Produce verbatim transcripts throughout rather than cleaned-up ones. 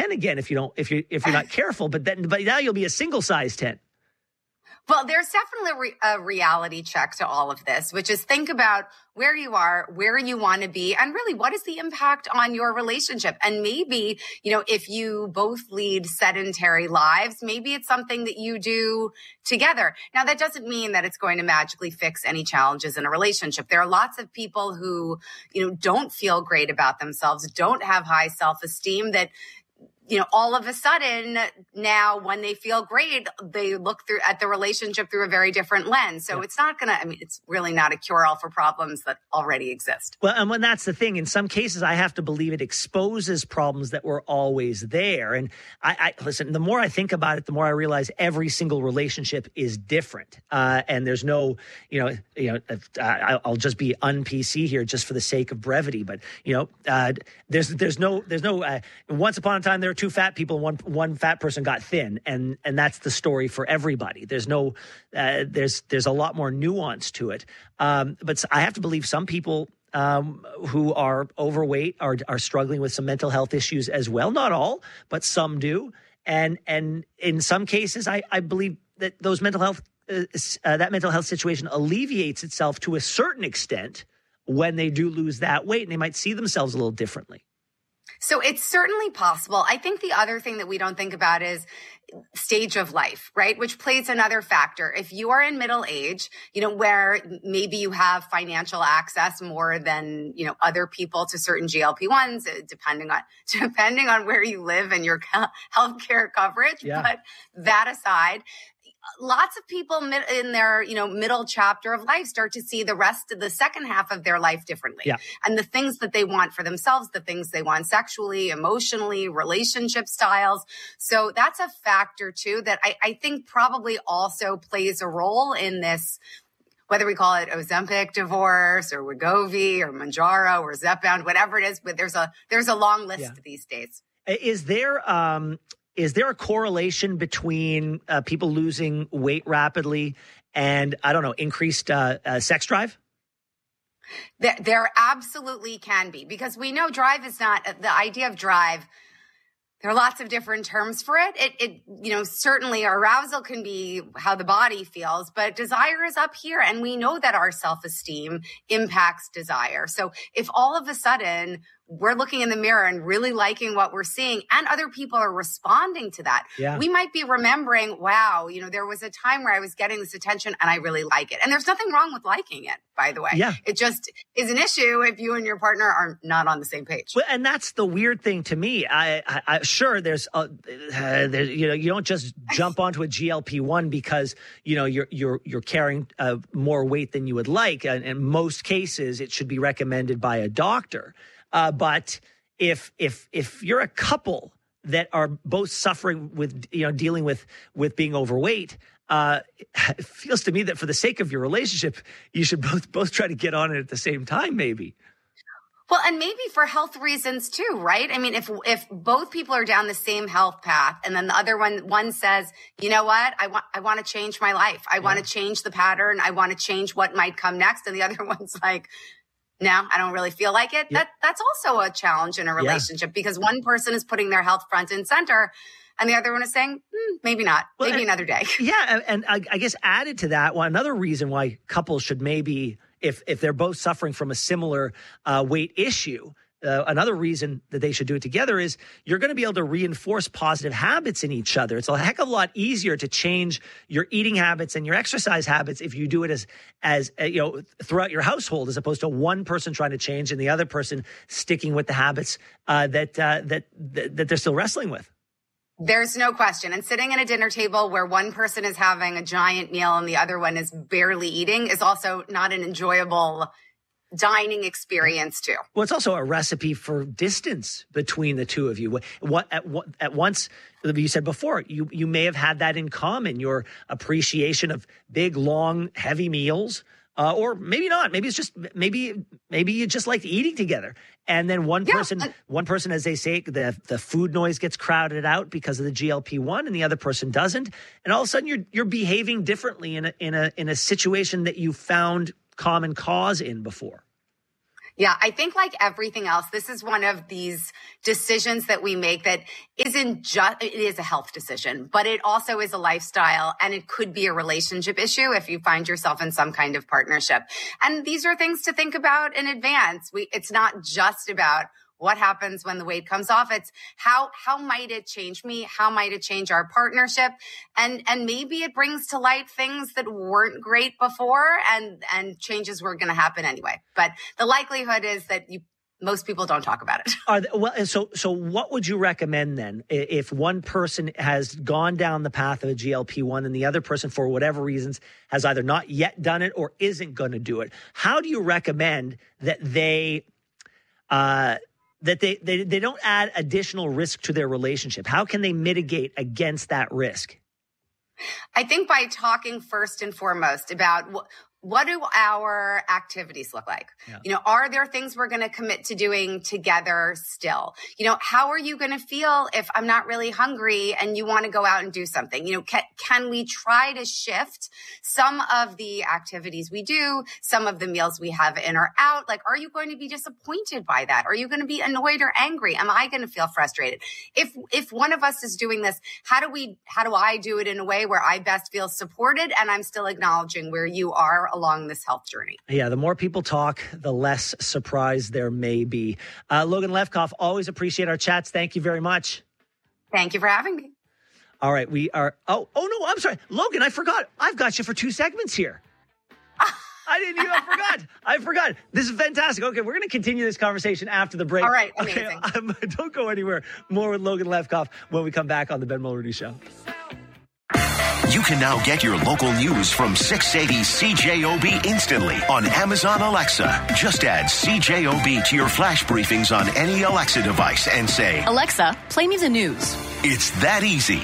ten again if you don't if you if you're not careful. But then but now you'll be a single size ten. Well, there's definitely a reality check to all of this, which is think about where you are, where you want to be, and really what is the impact on your relationship? And maybe, you know, if you both lead sedentary lives, maybe it's something that you do together. Now, that doesn't mean that it's going to magically fix any challenges in a relationship. There are lots of people who, you know, don't feel great about themselves, don't have high self-esteem, that you know, all of a sudden now when they feel great, they look through at the relationship through a very different lens. So yeah. It's not going to, I mean, it's really not a cure-all for problems that already exist. Well, and when that's the thing, in some cases, I have to believe it exposes problems that were always there. And I, I listen, the more I think about it, the more I realize every single relationship is different. Uh, and there's no, you know, you know, uh, I'll just be un-P C here just for the sake of brevity. But, you know, uh, there's, there's no, there's no, uh, once upon a time, there were two fat people, one one fat person got thin, and and that's the story for everybody. There's no, uh, there's there's a lot more nuance to it. Um, but I have to believe some people um, who are overweight are are struggling with some mental health issues as well. Not all, but some do, and and in some cases, I I believe that those mental health uh, uh, that mental health situation alleviates itself to a certain extent when they do lose that weight, and they might see themselves a little differently. So it's certainly possible. I think the other thing that we don't think about is stage of life, right? Which plays another factor. If you are in middle age, you know, where maybe you have financial access more than, you know, other people to certain G L P ones, depending on, depending on where you live and your healthcare coverage. Yeah. But that aside, lots of people in their, you know, middle chapter of life start to see the rest of the second half of their life differently. Yeah. And the things that they want for themselves, the things they want sexually, emotionally, relationship styles. So that's a factor too that I, I think probably also plays a role in this, whether we call it Ozempic divorce or Wegovy or Mounjaro or Zepbound, whatever it is, but there's a, there's a long list yeah. these days. Is there, um, Is there a correlation between uh, people losing weight rapidly and, I don't know, increased uh, uh, sex drive? There, there absolutely can be, because we know drive is not, the idea of drive, there are lots of different terms for it. It, it, you know, certainly arousal can be how the body feels, but desire is up here. And we know that our self-esteem impacts desire. So if all of a sudden we're looking in the mirror and really liking what we're seeing and other people are responding to that, yeah. we might be remembering, wow, you know, there was a time where I was getting this attention and I really like it. And there's nothing wrong with liking it, by the way. Yeah. It just is an issue if you and your partner are not on the same page. Well, and that's the weird thing to me. I, I, I sure there's, uh, uh, there, you know, you don't just jump onto a G L P one because, you know, you're, you're, you're carrying uh, more weight than you would like. And in most cases, it should be recommended by a doctor. Uh, but if if if you're a couple that are both suffering with, you know, dealing with with being overweight, uh, it feels to me that for the sake of your relationship, you should both both try to get on it at the same time, maybe. Well, and maybe for health reasons too, right? I mean, if if both people are down the same health path, and then the other one one says, you know what, I want I want to change my life, I yeah. want to change the pattern, I want to change what might come next, and the other one's like, no, I don't really feel like it. Yeah. That that's also a challenge in a relationship, yeah. because one person is putting their health front and center and the other one is saying, mm, maybe not, well, maybe and, another day. Yeah. And I, I guess added to that, well, another reason why couples should maybe, if, if they're both suffering from a similar uh, weight issue, Uh, another reason that they should do it together is you're going to be able to reinforce positive habits in each other. It's a heck of a lot easier to change your eating habits and your exercise habits if you do it as, as uh, you know, throughout your household, as opposed to one person trying to change and the other person sticking with the habits uh, that, uh, that that that they're still wrestling with. There's no question. And sitting at a dinner table where one person is having a giant meal and the other one is barely eating is also not an enjoyable dining experience too. Well, it's also a recipe for distance between the two of you. What at what at once you said before, you you may have had that in common, your appreciation of big, long, heavy meals, uh, or maybe not. Maybe it's just maybe maybe you just like eating together. And then one yeah. person, one person, as they say, the the food noise gets crowded out because of the G L P one, and the other person doesn't. And all of a sudden, you're you're behaving differently in a in a in a situation that you found common cause in before. Yeah, I think like everything else, this is one of these decisions that we make that isn't just, it is a health decision, but it also is a lifestyle, and it could be a relationship issue if you find yourself in some kind of partnership. And these are things to think about in advance. We, it's not just about what happens when the weight comes off. It's how, how might it change me? How might it change our partnership? And, and maybe it brings to light things that weren't great before, and, and changes were going to happen anyway. But the likelihood is that you, most people don't talk about it. Are they, well, so, so what would you recommend then if one person has gone down the path of a G L P one and the other person, for whatever reasons, has either not yet done it or isn't going to do it? How do you recommend that they, uh, that they, they they don't add additional risk to their relationship? How can they mitigate against that risk? I think by talking first and foremost about what, what do our activities look like? Yeah. You know, are there things we're going to commit to doing together still? You know, how are you going to feel if I'm not really hungry and you want to go out and do something? You know, can, can we try to shift some of the activities we do, some of the meals we have in or out? Like, are you going to be disappointed by that? Are you going to be annoyed or angry? Am I going to feel frustrated? If, if one of us is doing this, how do we, how do I do it in a way where I best feel supported and I'm still acknowledging where you are along this health journey? Yeah, the more people talk, the less surprise there may be. Uh, Logan Lefkoff, always appreciate our chats. Thank you very much. Thank you for having me. All right, we are, oh, oh no, I'm sorry. Logan, I forgot. I've got you for two segments here. I didn't even, I forgot. I forgot. This is fantastic. Okay, we're going to continue this conversation after the break. All right, amazing. Okay, um, don't go anywhere. More with Logan Lefkoff when we come back on the Ben Mulroney Show. You can now get your local news from six eighty C J O B instantly on Amazon Alexa. Just add C J O B to your flash briefings on any Alexa device and say, Alexa, play me the news. It's that easy.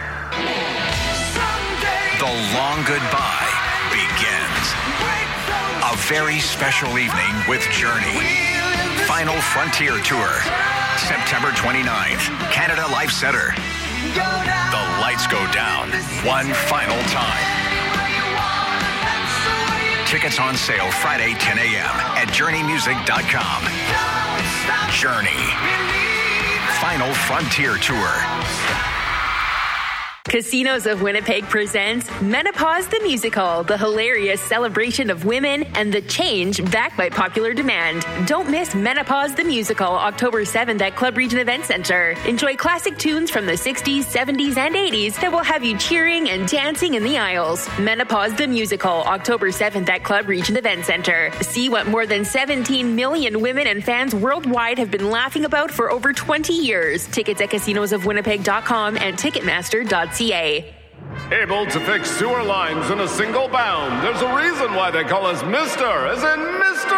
The long goodbye begins. A very special evening with Journey. Final Frontier Tour. September twenty-ninth, Canada Life Centre. The lights go down one final time. Tickets on sale Friday, ten a.m. at journey music dot com. Journey. Final Frontier Tour. Casinos of Winnipeg presents Menopause the Musical, the hilarious celebration of women and the change backed by popular demand. Don't miss Menopause the Musical, October seventh at Club Region Event Center. Enjoy classic tunes from the sixties, seventies, and eighties that will have you cheering and dancing in the aisles. Menopause the Musical, October seventh at Club Region Event Center. See what more than seventeen million women and fans worldwide have been laughing about for over twenty years. Tickets at casinos of winnipeg dot com and ticketmaster dot c a. Able to fix sewer lines in a single bound. There's a reason why they call us Mister, as in Mister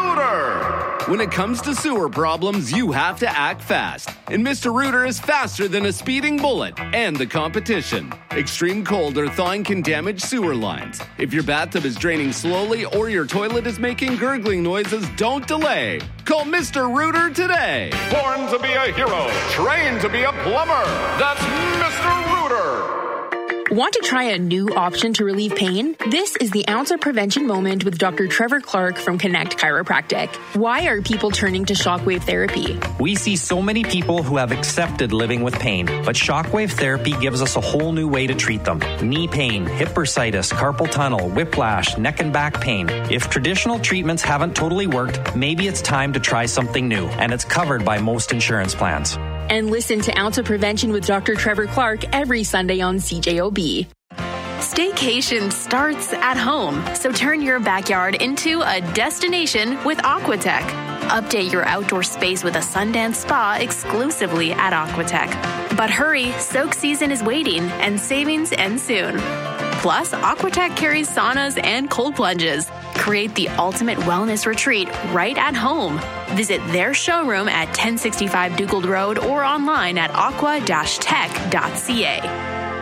Rooter. When it comes to sewer problems, you have to act fast. And Mister Rooter is faster than a speeding bullet and the competition. Extreme cold or thawing can damage sewer lines. If your bathtub is draining slowly or your toilet is making gurgling noises, don't delay. Call Mister Rooter today. Born to be a hero, trained to be a plumber. That's Mister Rooter. Want to try a new option to relieve pain? This is the Ounce of Prevention Moment with Doctor Trevor Clark from Connect Chiropractic. Why are people turning to shockwave therapy? We see so many people who have accepted living with pain, but shockwave therapy gives us a whole new way to treat them. Knee pain, hip bursitis, carpal tunnel, whiplash, neck and back pain. If traditional treatments haven't totally worked, maybe it's time to try something new, and it's covered by most insurance plans. And listen to Ounce of Prevention with Doctor Trevor Clark every Sunday on C J O B. Staycation starts at home, so turn your backyard into a destination with Aquatech. Update your outdoor space with a Sundance spa exclusively at Aquatech. But hurry, soak season is waiting and savings end soon. Plus, Aquatech carries saunas and cold plunges. Create the ultimate wellness retreat right at home. Visit their showroom at ten sixty-five Dugald Road or online at aqua dash tech dot c a.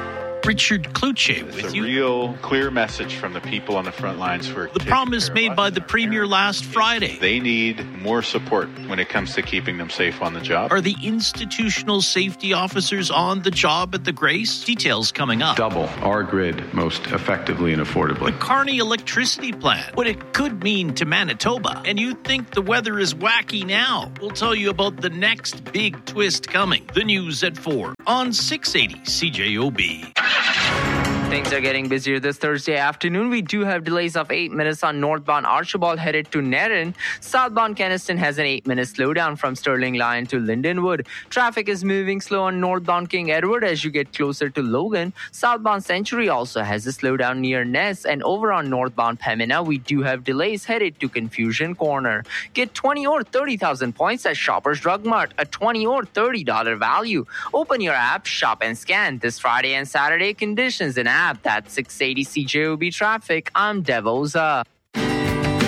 Richard Kluche with it's a you. real clear message from the people on the front lines who are The promise made by the Premier last Friday. They need more support when it comes to keeping them safe on the job. Are the institutional safety officers on the job at the Grace? Details coming up. Double our grid most effectively and affordably. The Kearney electricity plant, what it could mean to Manitoba. And you think the weather is wacky now. We'll tell you about the next big twist coming. The news at four on six eighty C J O B. Things are getting busier this Thursday afternoon. We do have delays of eight minutes on northbound Archibald headed to Nerin. Southbound Keniston has an eight-minute slowdown from Sterling Line to Lindenwood. Traffic is moving slow on northbound King Edward as you get closer to Logan. Southbound Century also has a slowdown near Ness. And over on northbound Pembina, we do have delays headed to Confusion Corner. Get twenty or thirty thousand points at Shoppers Drug Mart, a twenty or thirty dollars value. Open your app, shop and scan. This Friday and Saturday, conditions in app. That's six eighty C J O B traffic. I'm Devoza.